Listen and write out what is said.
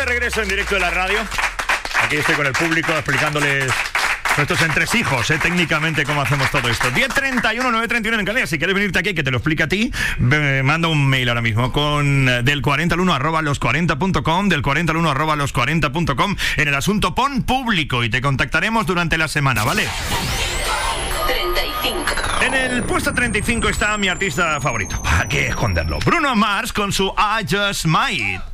de regreso en directo de la radio. Aquí estoy con el público explicándoles nuestros entresijos, técnicamente cómo hacemos todo esto. 10:31, 9:31 en Canarias. Si quieres venirte aquí, que te lo explique a ti, me manda un mail ahora mismo con del 40 al 1 @los40.com, del 40 al 1 @los40.com. En el asunto pon público y te contactaremos durante la semana, ¿vale? 35. En el puesto 35 está mi artista favorito. ¿Para qué esconderlo? Bruno Mars con su I Just Might.